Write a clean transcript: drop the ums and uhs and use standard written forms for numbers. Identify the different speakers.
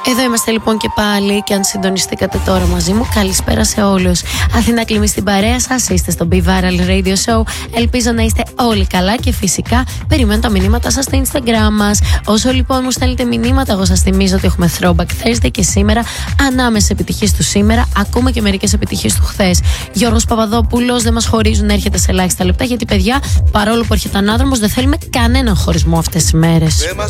Speaker 1: Εδώ είμαστε λοιπόν και πάλι, και αν συντονιστήκατε τώρα μαζί μου, καλησπέρα σε όλους. Αθηνά Κλίμη στην παρέα σας, είστε στο Be Viral Radio Show. Ελπίζω να είστε όλοι καλά και φυσικά περιμένω τα μηνύματα σας στο Instagram μας. Όσο λοιπόν μου στέλνετε μηνύματα, εγώ σας θυμίζω ότι έχουμε Throwback Thursday και σήμερα ανάμεσες επιτυχίες του σήμερα, ακούμε και μερικές επιτυχίες του χθες. Γιώργος Παπαδόπουλος, δεν μας χωρίζουν να έρχεται σε ελάχιστα λεπτά, γιατί παιδιά, παρόλο που έρχεται ανάδρομος, δεν θέλουμε κανέναν χωρισμό αυτές τις μέρες.
Speaker 2: Δεν μας